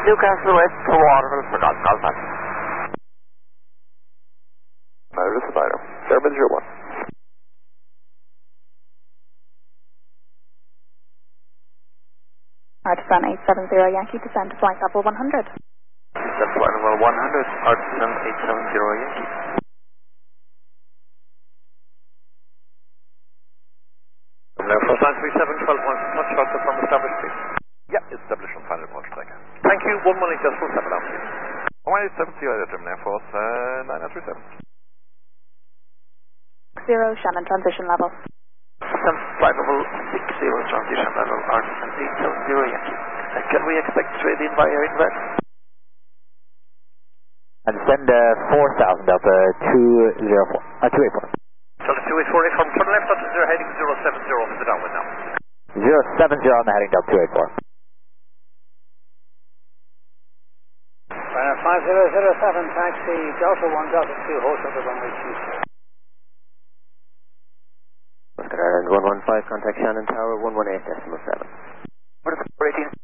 Newcastle West to Waterville for Golf Golf Match. Matter to Spiro. Fairman 01. Artisan 870 Yankee, descend to flight level 100. Descend flight level 100, Artisan 870 Yankee. Air Force 937, 12 1, touch out from established, please. Yeah, established on final approach track. Thank you, 1 1 just full 7 down, please. 1870, German Air Force 937. 0, Shannon transition level. Descend flight level 60, transition level Artisan 870 Yankee. Can we expect straight in via inlet? And send 4000 Delta 284. Delta 284, from turn left onto 0 heading 070 for the downwind now. 070 on the heading Delta 284. 5007, taxi Delta 1, Delta 2, hold on the runway 24. Oscar Island 115, contact Shannon Tower 118.7. What is 18?